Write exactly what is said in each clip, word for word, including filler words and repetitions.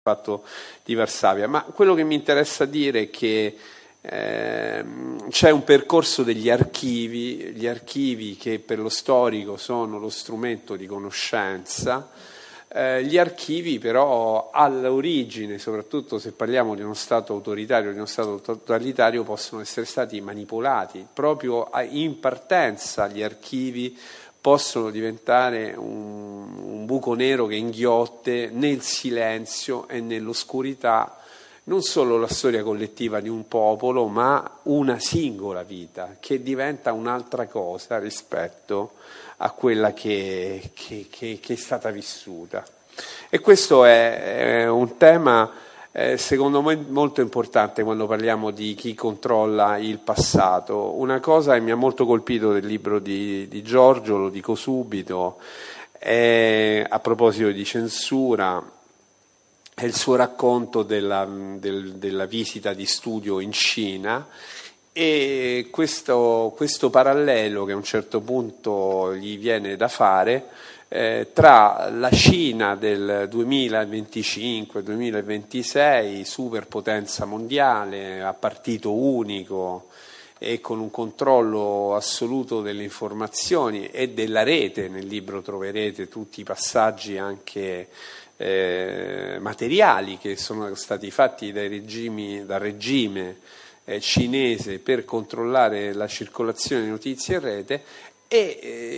fatto di Varsavia. Ma quello che mi interessa dire è che eh, c'è un percorso degli archivi, gli archivi che per lo storico sono lo strumento di conoscenza. Eh, gli archivi però all'origine, soprattutto se parliamo di uno Stato autoritario, di uno Stato totalitario, possono essere stati manipolati. Proprio in partenza gli archivi possono diventare un, un buco nero che inghiotte nel silenzio e nell'oscurità non solo la storia collettiva di un popolo, ma una singola vita che diventa un'altra cosa rispetto a quella che, che, che, che è stata vissuta. E questo è, è un tema eh, secondo me molto importante quando parliamo di chi controlla il passato. Una cosa che mi ha molto colpito del libro di, di Giorgio, lo dico subito, è, a proposito di censura, è il suo racconto della, del, della visita di studio in Cina. E questo, questo parallelo che a un certo punto gli viene da fare eh, tra la Cina del duemilaventicinque duemilaventisei, superpotenza mondiale, a partito unico e con un controllo assoluto delle informazioni e della rete. Nel libro troverete tutti i passaggi anche eh, materiali che sono stati fatti dai regimi, dal regime cinese per controllare la circolazione di notizie in rete. E,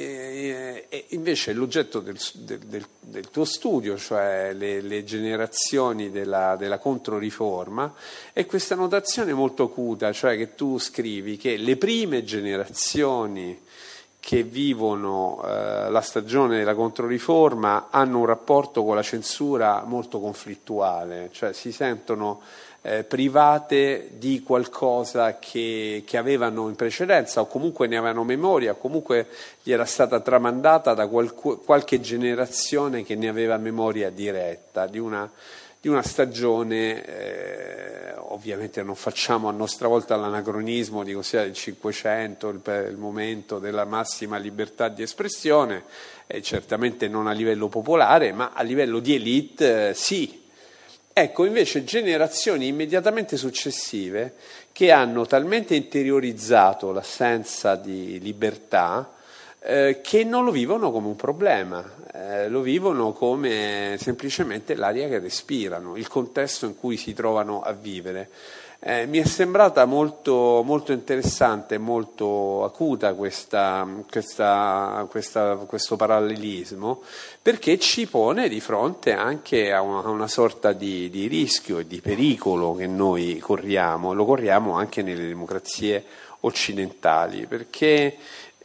e, e invece l'oggetto del, del, del tuo studio, cioè le, le generazioni della, della controriforma, è questa notazione molto acuta, cioè che tu scrivi che le prime generazioni che vivono eh, la stagione della controriforma hanno un rapporto con la censura molto conflittuale, cioè si sentono Eh, private di qualcosa che, che avevano in precedenza o comunque ne avevano memoria, o comunque gli era stata tramandata da qualcu- qualche generazione che ne aveva memoria diretta di una, di una stagione. Eh, ovviamente non facciamo a nostra volta l'anacronismo di cos'era il Cinquecento, il, il momento della massima libertà di espressione, eh, certamente non a livello popolare, ma a livello di elite eh, sì. Ecco, invece generazioni immediatamente successive che hanno talmente interiorizzato l'assenza di libertà eh, che non lo vivono come un problema, eh, lo vivono come semplicemente l'aria che respirano, il contesto in cui si trovano a vivere. Eh, mi è sembrata molto, molto interessante, molto acuta questa, questa, questa, questo parallelismo, perché ci pone di fronte anche a una, a una sorta di, di rischio e di pericolo che noi corriamo, lo corriamo anche nelle democrazie occidentali, perché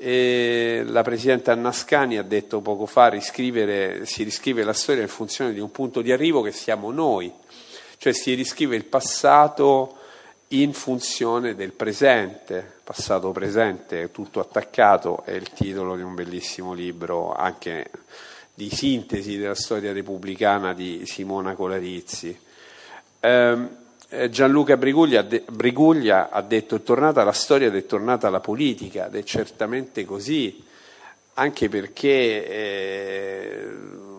eh, la Presidente Annascani ha detto poco fa, riscrivere, si riscrive la storia in funzione di un punto di arrivo che siamo noi, cioè si riscrive il passato in funzione del presente, passato presente, tutto attaccato, è il titolo di un bellissimo libro anche di sintesi della storia repubblicana di Simona Colarizzi. Eh, Gianluca Briguglia, de, Briguglia ha detto è tornata la storia ed è tornata la politica, ed è certamente così, anche perché eh,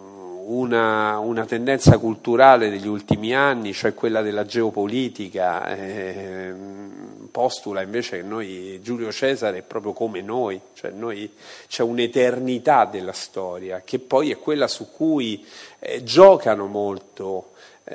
Una, una tendenza culturale degli ultimi anni, cioè quella della geopolitica, eh, postula invece che noi, Giulio Cesare è proprio come noi, cioè noi, c'è un'eternità della storia che poi è quella su cui eh, giocano molto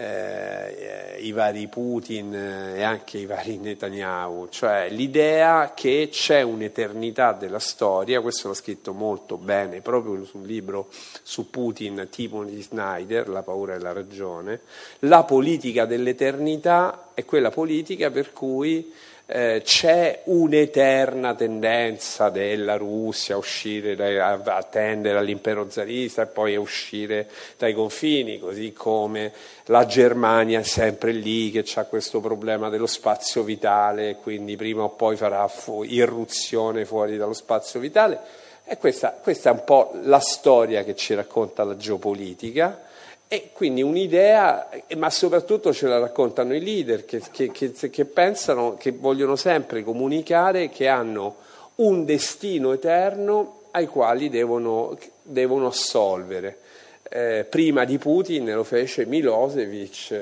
eh, i vari Putin e anche i vari Netanyahu, cioè l'idea che c'è un'eternità della storia. Questo l'ha scritto molto bene proprio sul libro su Putin Timothy Snyder, La paura e la ragione. La politica dell'eternità è quella politica per cui eh, c'è un'eterna tendenza della Russia a uscire, dai, a, a tendere all'impero zarista e poi a uscire dai confini, così come la Germania è sempre lì che ha questo problema dello spazio vitale, quindi prima o poi farà fu- irruzione fuori dallo spazio vitale. E questa, questa è un po' la storia che ci racconta la geopolitica, e quindi un'idea, ma soprattutto ce la raccontano i leader che, che, che, che pensano, che vogliono sempre comunicare che hanno un destino eterno ai quali devono, devono assolvere. Eh, prima di Putin lo fece Milosevic